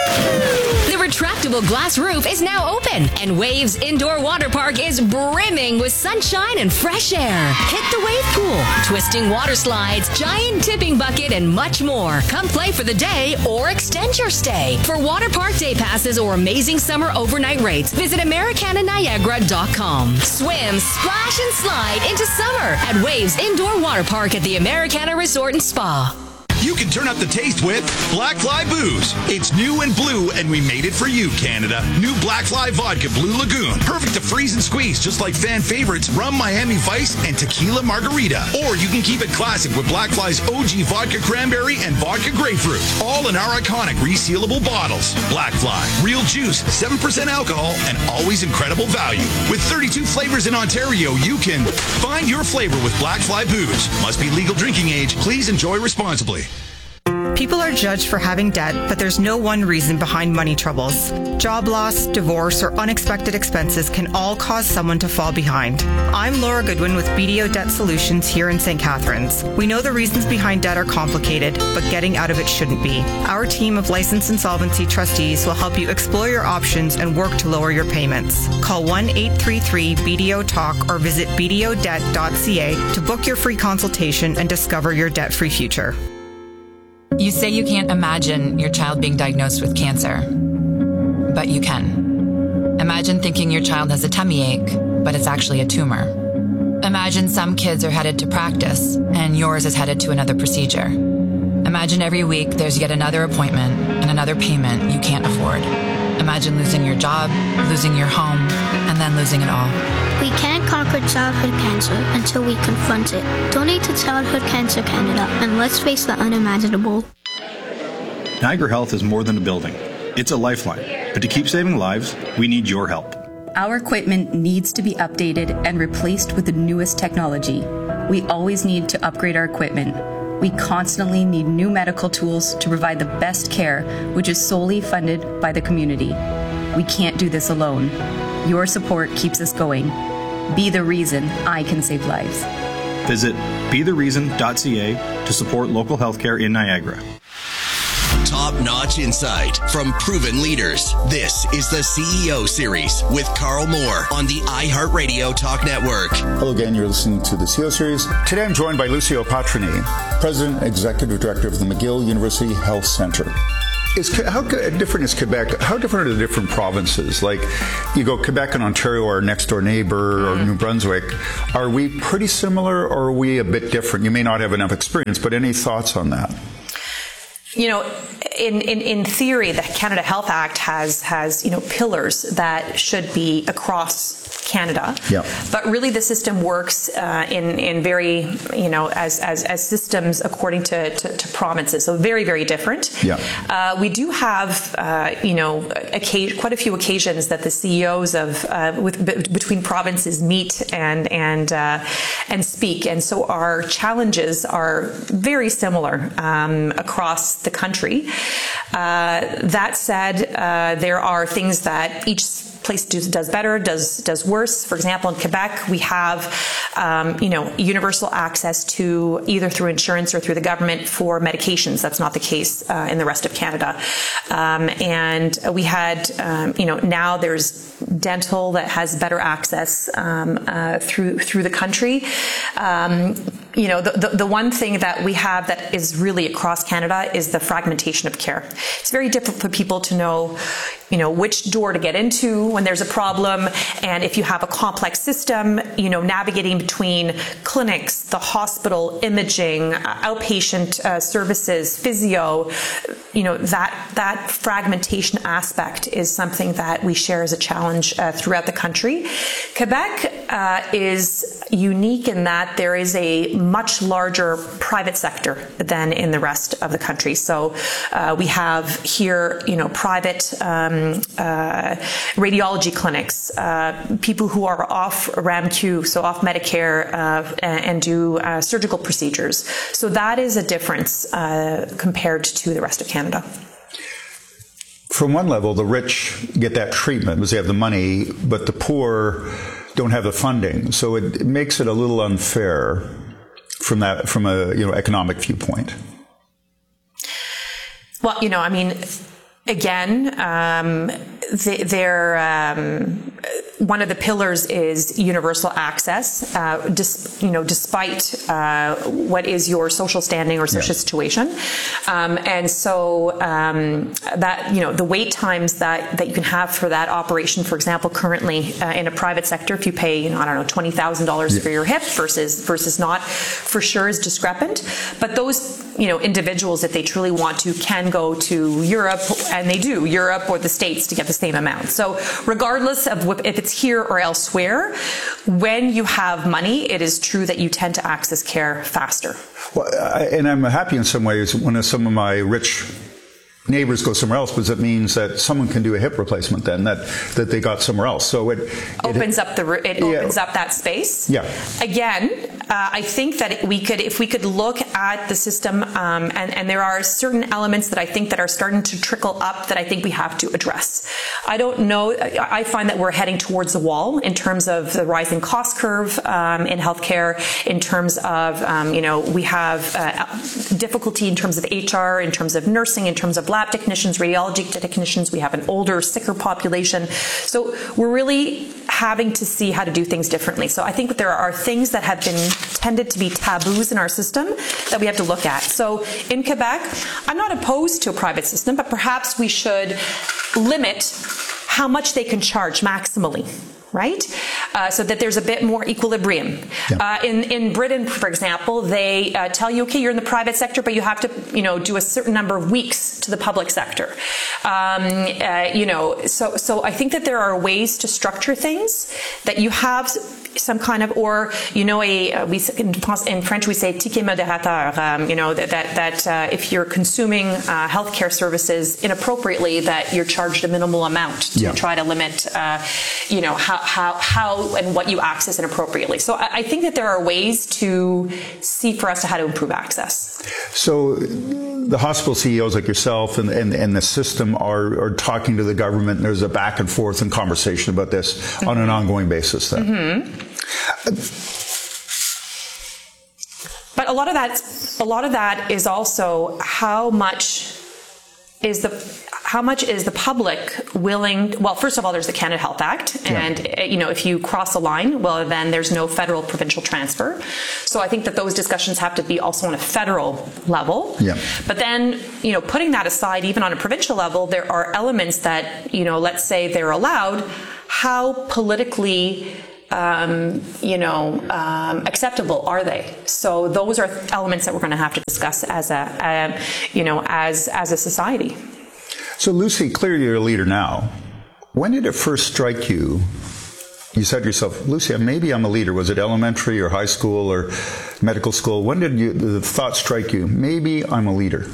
The retractable glass roof is now open, and Waves Indoor Water Park is brimming with sunshine and fresh air. Hit the wave pool, twisting water slides, giant tipping bucket, and much more. Come play for the day or extend your stay. For water park day passes or amazing summer overnight rates, visit americana niagara dot com. Swim, splash, and slide into summer at Waves Indoor Water Park at the Americana Resort and Spa.
You can turn up the taste with Black Fly Booze. It's new and blue, and we made it for you, Canada. New Black Fly Vodka Blue Lagoon. Perfect to freeze and squeeze, just like fan favorites Rum Miami Vice and Tequila Margarita. Or you can keep it classic with Black Fly's O G Vodka Cranberry and Vodka Grapefruit. All in our iconic resealable bottles. Black Fly. Real juice, seven percent alcohol, and always incredible value. With thirty-two flavors in Ontario, you can find your flavor with Black Fly Booze. Must be legal drinking age. Please enjoy responsibly.
People are judged for having debt, but there's no one reason behind money troubles. Job loss, divorce, or unexpected expenses can all cause someone to fall behind. I'm Laura Goodwin with B D O Debt Solutions here in Saint Catharines. We know the reasons behind debt are complicated, but getting out of it shouldn't be. Our team of licensed insolvency trustees will help you explore your options and work to lower your payments. Call one eight three three B D O talk or visit b d o debt dot c a to book your free consultation and discover your debt-free future.
You say you can't imagine your child being diagnosed with cancer, but you can. Imagine thinking your child has a tummy ache, but it's actually a tumor. Imagine some kids are headed to practice, and yours is headed to another procedure. Imagine every week there's yet another appointment and another payment you can't afford. Imagine losing your job, losing your home, and then losing it all.
We can't conquer childhood cancer until we confront it. Donate to Childhood Cancer Canada, and let's face the unimaginable.
Niagara Health is more than a building. It's a lifeline. But to keep saving lives, we need your help.
Our equipment needs to be updated and replaced with the newest technology. We always need to upgrade our equipment. We constantly need new medical tools to provide the best care, which is solely funded by the community. We can't do this alone. Your support keeps us going. Be the reason I can save lives.
Visit be the reason dot c a to support local healthcare in Niagara.
Top-notch insight from proven leaders. This is the C E O Series with Carl Moore on the iHeartRadio Talk Network.
Hello again, you're listening to the C E O Series. Today I'm joined by Lucio Patrini, President and Executive Director of the McGill University Health Center. Is, how different is Quebec? How different are the different provinces? Like, you go Quebec and Ontario, our next door neighbor, or New Brunswick. Are we pretty similar, or are we a bit different? You may not have enough experience, but any thoughts on that?
You know, in, in, in theory, the Canada Health Act has, has, you know, pillars that should be across Canada.
Yeah.
But really the system works uh, in, in very, you know, as, as, as systems according to, to, to provinces. So very, very different.
Yeah.
Uh, we do have, uh, you know, occasion, quite a few occasions that the C E Os of, uh, with, b- between provinces meet and, and, uh, and speak. And so our challenges are very similar um, across the country. Uh, that said, uh, there are things that each place does, does better, does does worse. For example, in Quebec, we have, um, you know, universal access to either through insurance or through the government for medications. That's not the case uh, in the rest of Canada. Um, and we had, um, you know, now there's dental that has better access um, uh, through through the country. Um, you know, the, the the one thing that we have that is really across Canada is the fragmentation of care. It's very difficult for people to know, you know, which door to get into when there's a problem, and if you have a complex system, you know, navigating between clinics, the hospital, imaging, outpatient uh, services, physio, you know, that that fragmentation aspect is something that we share as a challenge uh, throughout the country. Quebec uh, is unique in that there is a much larger private sector than in the rest of the country. So uh, we have here, you know, private um, uh, radiology clinics, uh, people who are off R A M Q, so off Medicare, uh, and, and do uh, surgical procedures. So that is a difference uh, compared to the rest of Canada.
From one level, the rich get that treatment because they have the money, but the poor don't have the funding. So it, it makes it a little unfair from that, from a you know economic viewpoint.
Well, you know, I mean, again, um, they, they're um, one of the pillars is universal access. Uh, dis, you know, despite uh, what is your social standing or social yeah. situation, um, and so um, that you know the wait times that, that you can have for that operation. For example, currently uh, in a private sector, if you pay, you know, I don't know, twenty thousand yeah. dollars for your hip versus versus not, for sure is discrepant. But those you know individuals, if they truly want to, can go to Europe, and they do Europe or the States to get the same amount. So regardless of what, if it's here or elsewhere, when you have money, it is true that you tend to access care faster.
Well, I, and I'm happy in some ways when some of my rich neighbors go somewhere else, because it means that someone can do a hip replacement then that that they got somewhere else. So it, it
opens up the it yeah. opens up that space.
Yeah.
Again, uh, I think that we could, if we could look at the system, um, and and there are certain elements that I think that are starting to trickle up that I think we have to address. I don't know. I find that we're heading towards the wall in terms of the rising cost curve um, in healthcare. In terms of um, you know we have uh, difficulty in terms of H R, in terms of nursing, in terms of lab technicians, radiology technicians. We have an older, sicker population. So we're really having to see how to do things differently. So I think that there are things that have been tended to be taboos in our system that we have to look at. So in Quebec, I'm not opposed to a private system, but perhaps we should limit how much they can charge maximally. Right? uh, so that there's a bit more equilibrium. Yeah. Uh, in, in Britain, for example, they uh, tell you, okay, you're in the private sector, but you have to, you know, do a certain number of weeks to the public sector. Um, uh, you know, so, so I think that there are ways to structure things that you have some kind of, or, you know, a, uh, we, in, in French we say ticket modérateur, um, you know, that, that, that uh, if you're consuming uh, healthcare services inappropriately, that you're charged a minimal amount to yeah. try to limit, uh, you know, how, how, how and what you access inappropriately. So I, I think that there are ways to see for us to how to improve access.
So the hospital C E Os like yourself and, and, and the system are, are talking to the government, and there's a back and forth and conversation about this mm-hmm. on an ongoing basis then. Mm-hmm.
But a lot of that, a lot of that is also how much is the how much is the public willing? Well, first of all, there's the Canada Health Act, and yeah. you know, if you cross a line, well, then there's no federal provincial transfer. So I think that those discussions have to be also on a federal level. Yeah. But then, you know, putting that aside, even on a provincial level, there are elements that, you know, let's say they're allowed. How politically Um, you know, um, acceptable are they? So those are elements that we're going to have to discuss as a, uh, you know, as as a society.
So Lucy, clearly you're a leader now. When did it first strike you? You said to yourself, Lucy, maybe I'm a leader. Was it elementary or high school or medical school? When did you, the thought strike you? Maybe I'm a leader.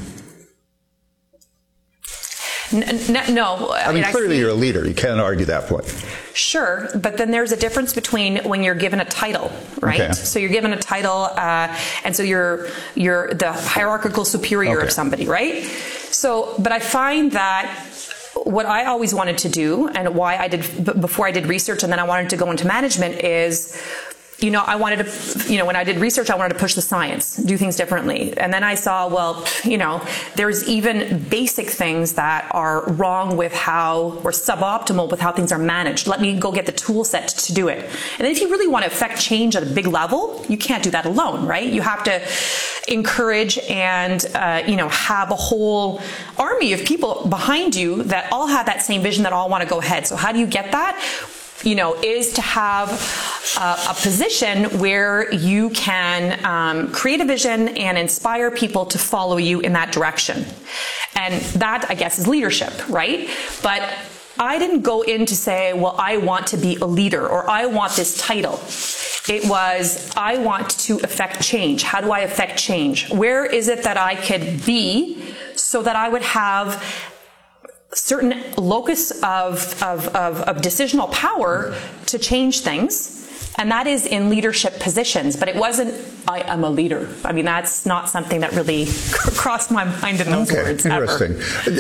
N- n- no,
I, I mean, mean clearly I you're a leader. You can't argue that point.
Sure, but then there's a difference between when you're given a title, right? Okay. So you're given a title, uh, and so you're you're the hierarchical superior okay. of somebody, right? So, but I find that what I always wanted to do, and why I did before I did research, and then I wanted to go into management, is, you know, I wanted to, you know, when I did research, I wanted to push the science, do things differently. And then I saw, well, you know, there's even basic things that are wrong with how, or suboptimal with how things are managed. Let me go get the tool set to do it. And then if you really want to affect change at a big level, you can't do that alone, right? You have to encourage and, uh, you know, have a whole army of people behind you that all have that same vision, that all want to go ahead. So how do you get that? You know, is to have uh, a position where you can um, create a vision and inspire people to follow you in that direction. And that, I guess, is leadership, right? But I didn't go in to say, well, I want to be a leader, or I want this title. It was, I want to affect change. How do I affect change? Where is it that I could be so that I would have certain locus of, of, of, of decisional power to change things, and that is in leadership positions. But it wasn't, I am a leader. I mean, that's not something that really crossed my mind in those
okay,
words
interesting.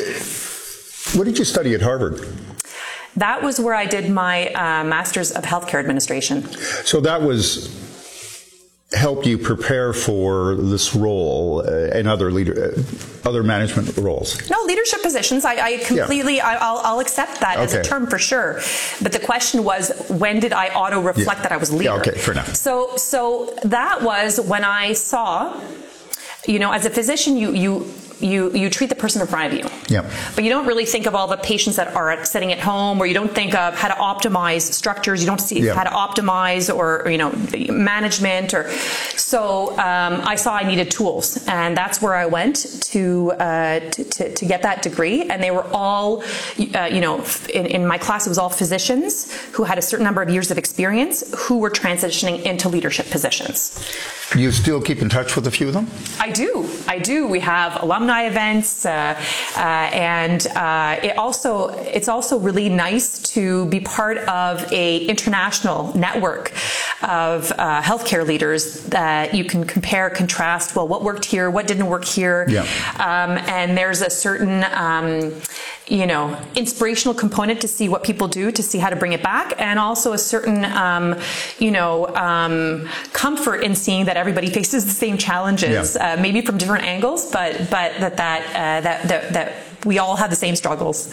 ever.
What did you study at Harvard?
That was where I did my uh, Master's of Healthcare Administration.
So that was helped you prepare for this role uh, and other leader, uh, other management roles?
No, leadership positions. I, I completely, yeah. I, I'll, I'll accept that okay. as a term for sure. But the question was, when did I auto-reflect yeah. that I was a leader?
Yeah, okay, fair enough.
So, so that was when I saw, you know, as a physician, you, you, You, you treat the person in front of you.
Yep.
But you don't really think of all the patients that are sitting at home, or you don't think of how to optimize structures. You don't see yep. how to optimize or, or, you know, management. Or So um, I saw I needed tools. And that's where I went to, uh, to, to, to get that degree. And they were all, uh, you know, in, in my class, it was all physicians who had a certain number of years of experience who were transitioning into leadership positions.
Do you still keep in touch with a few of them?
I do. I do. We have alumni events, uh, uh, and uh, it also it's also really nice to be part of a international network of uh, healthcare leaders that you can compare, contrast. Well, what worked here? What didn't work here?
Yeah.
Um, and there's a certain um, you know, inspirational component to see what people do, to see how to bring it back, and also a certain, um, you know, um, comfort in seeing that everybody faces the same challenges, yeah. uh, maybe from different angles, but but that that, uh, that that that we all have the same struggles.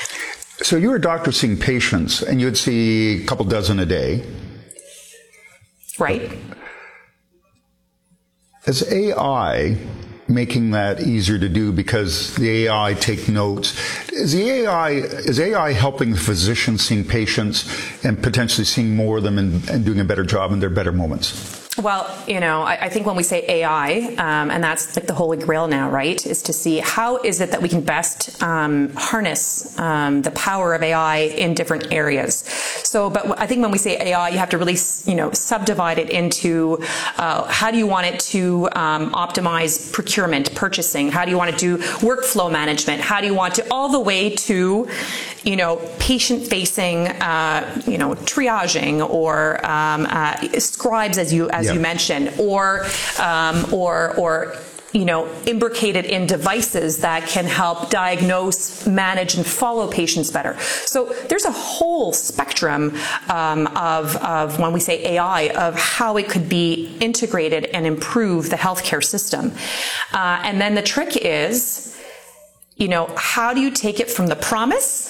So you're a doctor seeing patients, and you'd see a couple dozen a day,
right?
As A I making that easier to do because the A I take notes. Is the A I is A I helping the physician seeing patients and potentially seeing more of them and, and doing a better job in their better moments?
Well, you know, I, I think when we say A I, um, and that's like the holy grail now, right, is to see how is it that we can best um, harness um, the power of A I in different areas. So, but I think when we say A I, you have to really, you know, subdivide it into uh, how do you want it to um, optimize procurement, purchasing? How do you want to do workflow management? How do you want to, all the way to, you know, patient-facing, uh, you know, triaging or um, uh, scribes, as you as yeah. you mentioned, or um, or or you know, imbricated in devices that can help diagnose, manage, and follow patients better. So there's a whole spectrum um, of of when we say A I of how it could be integrated and improve the healthcare system. Uh, and then the trick is, you know, how do you take it from the promise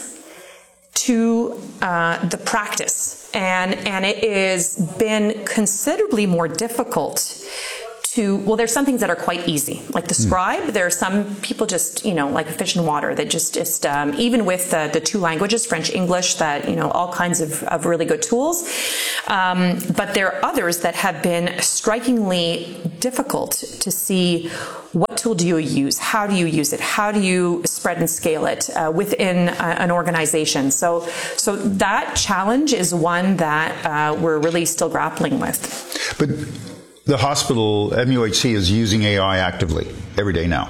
to uh, the practice? And, and it has been considerably more difficult to, well, there's some things that are quite easy, like the scribe. Mm. There are some people just, you know, like a fish in water that just, just um, even with the, the two languages, French, English, that, you know, all kinds of, of really good tools. Um, but there are others that have been strikingly difficult to see. What tool do you use? How do you use it? How do you spread and scale it uh, within uh, an organization? So, so that challenge is one that uh, we're really still grappling with.
But the hospital, M U H C, is using A I actively every day now.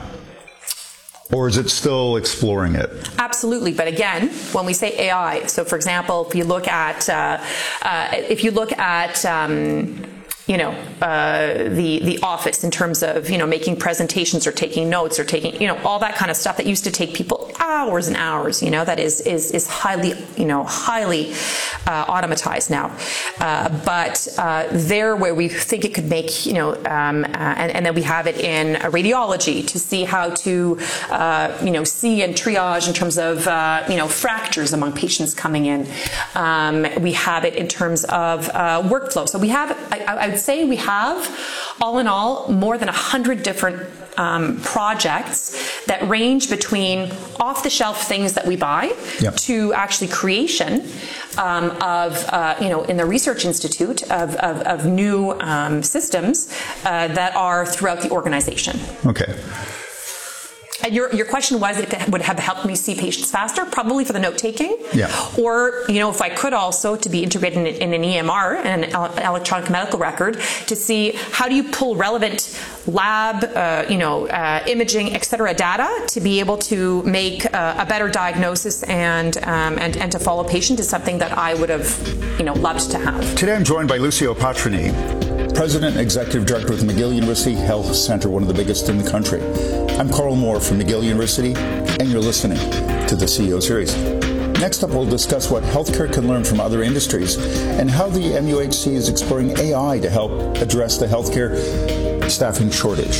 Or is it still exploring it?
Absolutely. But again, when we say A I, so for example, if you look at, uh, uh, if you look at, um, you know, uh, the, the office in terms of, you know, making presentations or taking notes or taking, you know, all that kind of stuff that used to take people hours and hours, you know, that is, is, is highly, you know, highly, uh, automatized now. Uh, but, uh, there where we think it could make, you know, um, uh, and, and then we have it in radiology to see how to, uh, you know, see and triage in terms of, uh, you know, fractures among patients coming in. Um, we have it in terms of, uh, workflow. So we have, I, I would say we have, all in all, more than a hundred different um, projects that range between off-the-shelf things that we buy yep. to actually creation um, of, uh, you know, in the Research Institute of, of, of new um, systems uh, that are throughout the organization.
Okay.
And your, your question was if it would have helped me see patients faster, probably for the note-taking.
Yeah.
Or, you know, if I could also to be integrated in, in an E M R, an electronic medical record, to see how do you pull relevant lab, uh, you know, uh, imaging, et cetera, data to be able to make uh, a better diagnosis and, um, and, and to follow patient is something that I would have, you know, loved to have.
Today I'm joined by Lucio Patrini, President and Executive Director with McGill University Health Center, one of the biggest in the country. I'm Carl Moore from McGill University, and you're listening to the C E O Series. Next up, we'll discuss what healthcare can learn from other industries and how the M U H C is exploring A I to help address the healthcare staffing shortage.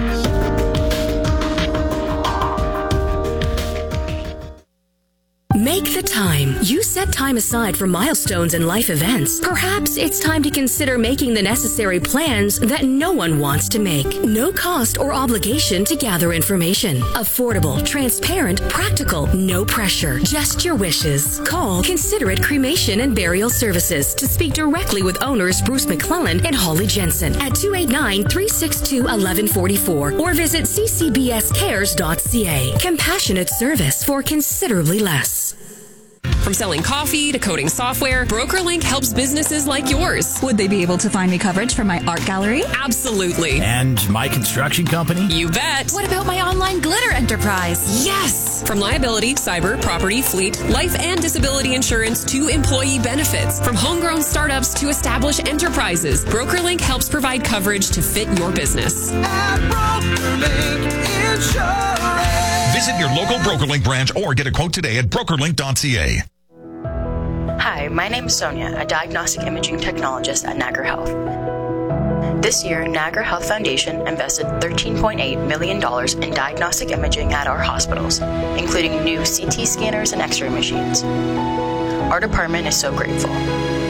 Make the time. You set time aside for milestones and life events. Perhaps it's time to consider making the necessary plans that no one wants to make. No cost or obligation to gather information. Affordable, transparent, practical, no pressure. Just your wishes. Call Considerate Cremation and Burial Services to speak directly with owners Bruce McClellan and Holly Jensen at two eight nine, three six two, one one four four or visit c c b s cares dot c a. Compassionate service for considerably less.
From selling coffee to coding software, BrokerLink helps businesses like yours.
Would they be able to find me coverage for my art gallery?
Absolutely.
And my construction company?
You bet.
What about my online glitter enterprise?
Yes! From liability, cyber, property, fleet, life and disability insurance to employee benefits. From homegrown startups to established enterprises, BrokerLink helps provide coverage to fit your business.
At BrokerLink Insurance.
Visit your local BrokerLink branch or get a quote today at broker link dot c a.
Hi, my name is Sonia, a diagnostic imaging technologist at Niagara Health. This year, Niagara Health Foundation invested thirteen point eight million dollars in diagnostic imaging at our hospitals, including new C T scanners and X-ray machines. Our department is so grateful.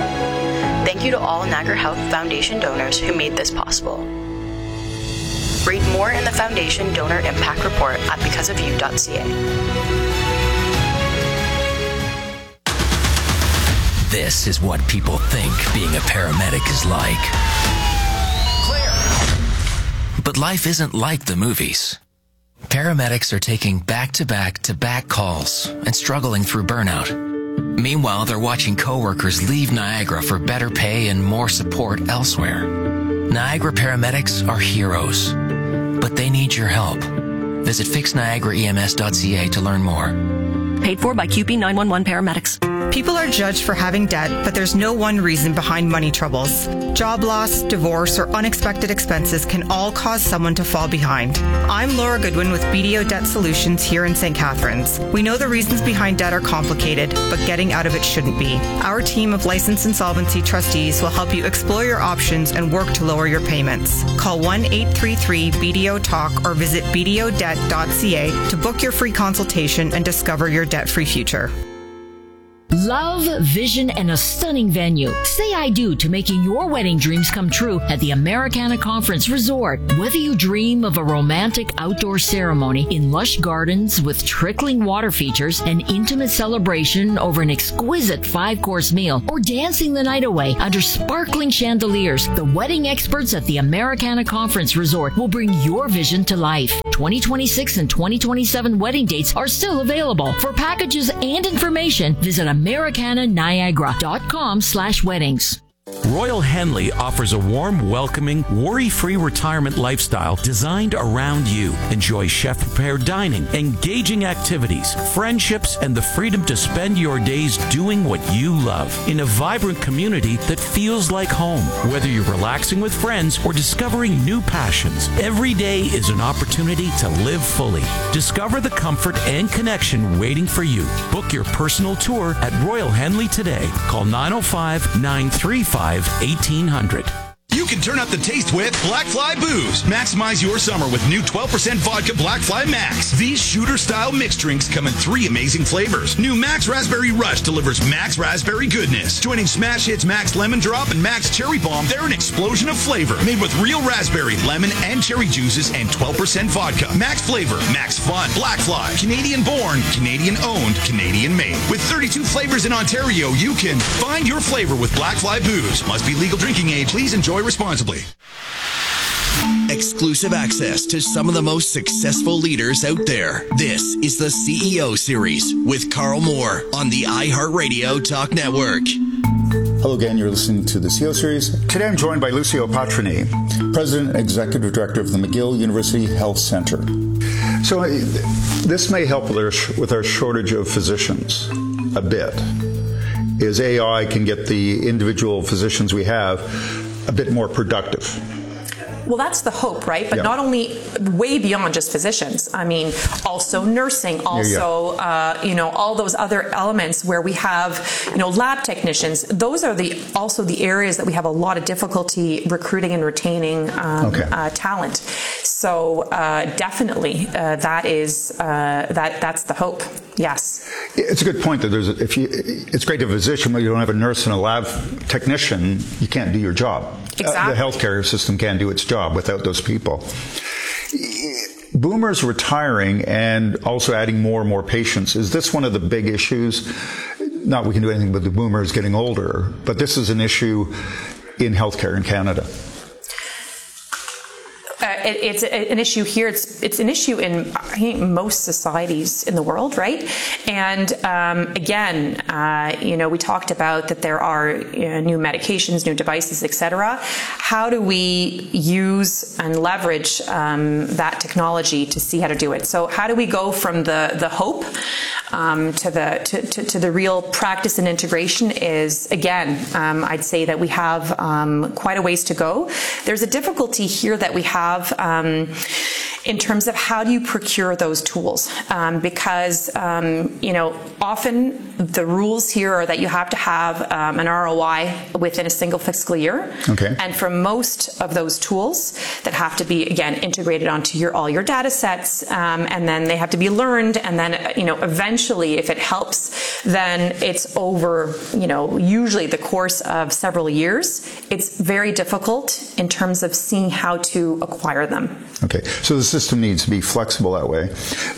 Thank you to all Niagara Health Foundation donors who made this possible. Read more in the Foundation Donor Impact Report at because of you dot c a.
This is what people think being a paramedic is like. Clear. But life isn't like the movies. Paramedics are taking back-to-back-to-back calls and struggling through burnout. Meanwhile, they're watching coworkers leave Niagara for better pay and more support elsewhere. Niagara paramedics are heroes, but they need your help. Visit fix niagara e m s dot c a to learn more.
Paid for by Q P nine one one Paramedics.
People are judged for having debt, but there's no one reason behind money troubles. Job loss, divorce, or unexpected expenses can all cause someone to fall behind. I'm Laura Goodwin with B D O Debt Solutions here in Saint Catharines. We know the reasons behind debt are complicated, but getting out of it shouldn't be. Our team of licensed insolvency trustees will help you explore your options and work to lower your payments. Call one eight three three B D O talk or visit b d o debt dot c a to book your free consultation and discover your debt-free future.
Love, vision, and a stunning venue. Say I do to making your wedding dreams come true at the Americana Conference Resort. Whether you dream of a romantic outdoor ceremony in lush gardens with trickling water features, an intimate celebration over an exquisite five-course meal, or dancing the night away under sparkling chandeliers, the wedding experts at the Americana Conference Resort will bring your vision to life. twenty twenty-six and twenty twenty-seven wedding dates are still available. For packages and information, visit americana niagara dot com slash weddings.
Royal Henley offers a warm, welcoming, worry-free retirement lifestyle designed around you. Enjoy chef-prepared dining, engaging activities, friendships, and the freedom to spend your days doing what you love in a vibrant community that feels like home. Whether you're relaxing with friends or discovering new passions, every day is an opportunity to live fully. Discover the comfort and connection waiting for you. Book your personal tour at Royal Henley today. Call nine oh five, nine three five, eighteen hundred.
You can turn up the taste with Black Fly Booze. Maximize your summer with new twelve percent vodka Black Fly Max. These shooter-style mixed drinks come in three amazing flavors. New Max Raspberry Rush delivers Max Raspberry goodness. Joining Smash Hits Max Lemon Drop and Max Cherry Bomb, they're an explosion of flavor. Made with real raspberry, lemon, and cherry juices and twelve percent vodka. Max Flavor, Max Fun, Black Fly. Canadian born, Canadian owned, Canadian made. With thirty-two flavors in Ontario, you can find your flavor with Black Fly Booze. Must be legal drinking age. Please enjoy responsibly.
Exclusive access to some of the most successful leaders out there. This is the C E O Series with Carl Moore on the iHeartRadio Talk Network.
Hello again, you're listening to the C E O Series. Today I'm joined by Lucio Patrini, President and Executive Director of the McGill University Health Center. So uh, this may help with our, with our shortage of physicians a bit, is A I can get the individual physicians we have a bit more productive.
Well, that's the hope, right? But
yeah.
not only way beyond just physicians. I mean, also nursing, also, yeah, yeah. Uh, you know, all those other elements where we have, you know, lab technicians. Those are the also the areas that we have a lot of difficulty recruiting and retaining um, okay. uh, talent. So uh, definitely, uh, that is uh, that that's the hope. Yes,
it's a good point that there's a, if you it's great to have a physician, but you don't have a nurse and a lab technician, you can't do your job.
Exactly.
Uh, the healthcare system can't do its job without those people. Boomers retiring and also adding more and more patients. Is this one of the big issues? Not we can do anything with the boomers getting older, but this is an issue in healthcare in Canada.
Uh, it, it's a, an issue here. It's it's an issue in I think, most societies in the world, right? And um, again, uh, you know, we talked about that there are you know, new medications, new devices, et cetera. How do we use and leverage um, that technology to see how to do it? So, how do we go from the the hope um, to the to, to, to the real practice and integration? Is again, um, I'd say that we have um, quite a ways to go. There's a difficulty here that we have. Um, in terms of how do you procure those tools? Um, because, um, you know, often the rules here are that you have to have um, an R O I within a single fiscal year.
Okay.
And for most of those tools that have to be, again, integrated onto your all your data sets, um, and then they have to be learned, and then, you know, eventually, if it helps, then it's over, you know, usually the course of several years. It's very difficult in terms of seeing how to acquire them.
Okay, so the system needs to be flexible that way.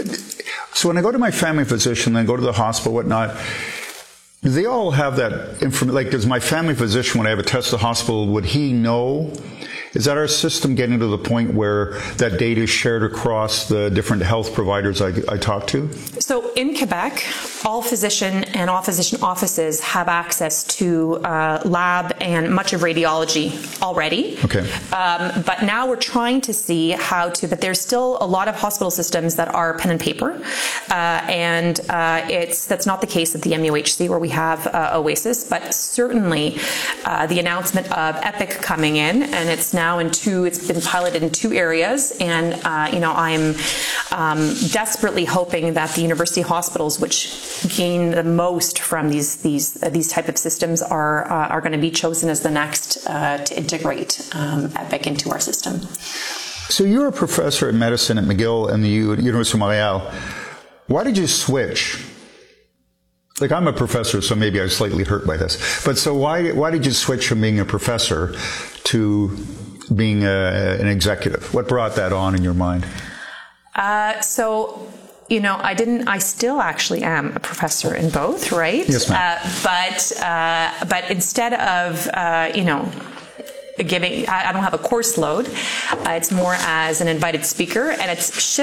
So when I go to my family physician, then go to the hospital, whatnot, do they all have that information? Like, does my family physician, when I have a test at the hospital, would he know? Is that our system getting to the point where that data is shared across the different health providers I, I talk to?
So in Quebec, all physician and all physician offices have access to uh, lab and much of radiology already.
Okay.
Um, but now we're trying to see how to, but there's still a lot of hospital systems that are pen and paper. Uh, and uh, it's that's not the case at the M U H C where we have uh, Oasis, but certainly uh, the announcement of Epic coming in, and it's now Now in two, it's been piloted in two areas, and uh, you know I'm um, desperately hoping that the university hospitals, which gain the most from these these uh, these type of systems, are uh, are going to be chosen as the next uh, to integrate um, Epic into our system.
So you're a professor of medicine at McGill and the U- University of Montreal. Why did you switch? Like, I'm a professor, so maybe I was slightly hurt by this. But so why why did you switch from being a professor to being a, an executive? What brought that on in your mind?
Uh, so, you know, I didn't, I still actually am a professor in both, right?
Yes, ma'am.
Uh, but, uh, but instead of, uh, you know, giving, I, I don't have a course load. Uh, it's more as an invited speaker, and it's shifted